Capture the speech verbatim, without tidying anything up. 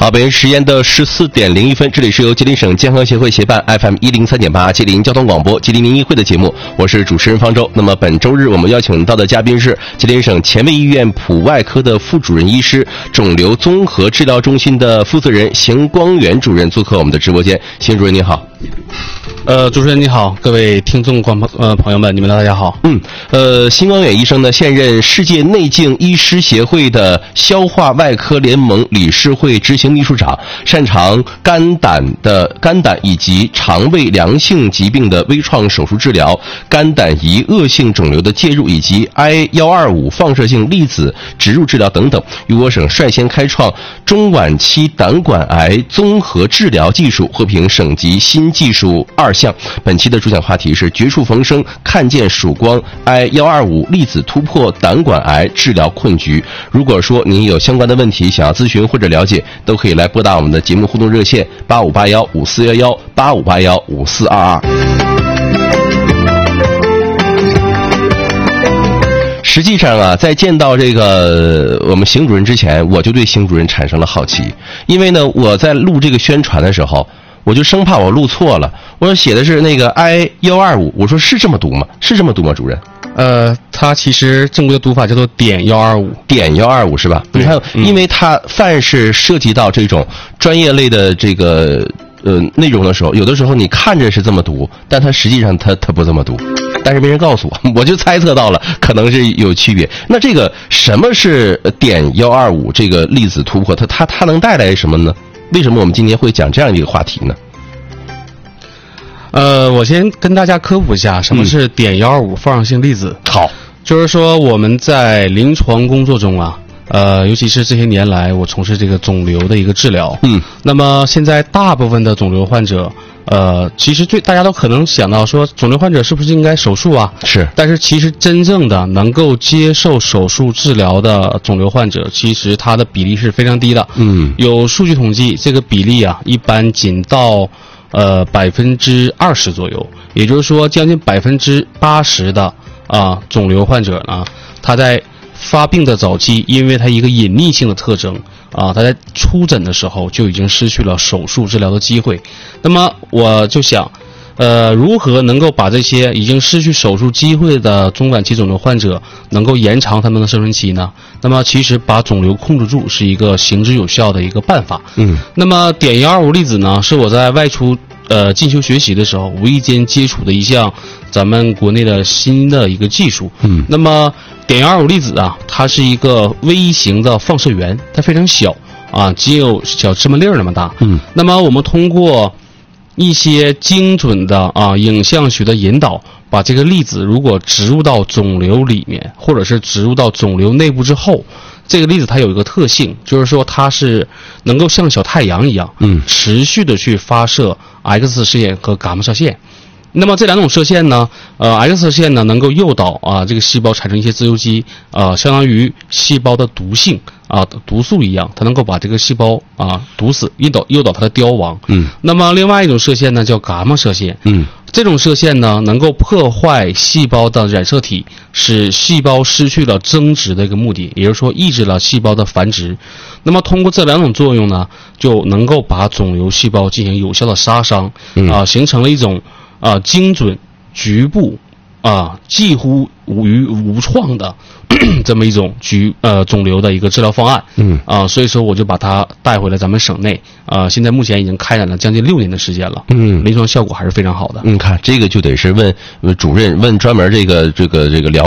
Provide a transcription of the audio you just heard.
好，北京时间的十四点零一分，这里是由吉林省健康协会协办 F M 一零三点八吉林交通广播吉林民谊会的节目，我是主持人方舟。那么本周日我们邀请到的嘉宾是吉林省前卫医院普外科的副主任医师、肿瘤综合治疗中心的负责人邢光远主任做客我们的直播间。邢主任你好。 呃，主持人你好，各位听众观呃朋友们，你们大家好。 嗯，呃，邢光远医生呢，现任世界内镜医师协会的消化外科联盟理事会执行秘书长，擅长肝胆的肝胆以及肠胃良性疾病的微创手术治疗、肝胆胰恶性肿瘤的介入以及 I 一二五放射性粒子植入治疗等等，于我省率先开创中晚期胆管癌综合治疗技术，获评省级新技术二项。本期的主讲话题是绝处逢生，看见曙光 I 一二五粒子突破胆管癌治疗困局。如果说您有相关的问题想要咨询或者了解，都可以来拨打我们的节目互动热线八五八幺五四幺幺八五八幺五四二二。实际上啊，在见到这个我们邢主任之前，我就对邢主任产生了好奇，因为呢，我在录这个宣传的时候，我就生怕我录错了。我说写的是那个 I 一二五，我说是这么读吗？是这么读吗，主任？ 呃，它其实正规的读法叫做点一二五， 点一二五是吧？你看，嗯、因为它凡是涉及到这种专业类的这个呃内容的时候，有的时候你看着是这么读，但它实际上它它不这么读。但是没人告诉我，我就猜测到了，可能是有区别。那这个什么是点一二五这个粒子突破？它它它能带来什么呢？为什么我们今天会讲这样一个话题呢？ 呃，我先跟大家科普一下什么是点一二五放射性粒子。 嗯、好， 就是说我们在临床工作中啊，呃，尤其是这些年来我从事这个肿瘤的一个治疗，嗯，那么现在大部分的肿瘤患者，呃，其实最大家都可能想到说，肿瘤患者是不是应该手术啊？ 是， 但是其实真正的能够接受手术治疗的肿瘤患者，其实它的比例是非常低的。嗯，有数据统计，这个比例啊，一般仅到呃百分之二十左右，也就是说，将近百分之八十的啊肿瘤患者呢，他在发病的早期，因为它一个隐匿性的特征啊，他在出诊的时候就已经失去了手术治疗的机会。那么我就想，呃，如何能够把这些已经失去手术机会的中晚期肿瘤患者能够延长他们的生存期呢？那么其实把肿瘤控制住是一个行之有效的一个办法。嗯，那么点一二五粒子呢，是我在外出呃进修学习的时候无意间接触的一项咱们国内的新的一个技术。嗯，那么点一二五粒子啊，它是一个微型的放射源，它非常小啊，仅有小芝麻粒儿那么大。嗯，那么我们通过一些精准的啊影像学的引导，把这个粒子如果植入到肿瘤里面，或者是植入到肿瘤内部之后，这个粒子它有一个特性，就是说它是能够像小太阳一样，嗯，持续的去发射 X 射线和伽马射线。那么这两种射线呢，呃 ，X 射线呢能够诱导啊这个细胞产生一些自由基，啊、呃，相当于细胞的毒性啊，毒素一样，它能够把这个细胞啊毒死，诱导诱导它的凋亡。嗯。那么另外一种射线呢叫伽马射线。嗯。这种射线呢能够破坏细胞的染色体，使细胞失去了增殖的一个目的，也就是说抑制了细胞的繁殖。那么通过这两种作用呢，就能够把肿瘤细胞进行有效的杀伤，嗯、啊，形成了一种啊，精准、局部、啊，几乎无于无创的这么一种局呃肿瘤的一个治疗方案。嗯啊，所以说我就把它带回了咱们省内啊，现在目前已经开展了将近六年的时间了。嗯，临床效果还是非常好的。 你看这个就得是问主任，问专门这个这个这个了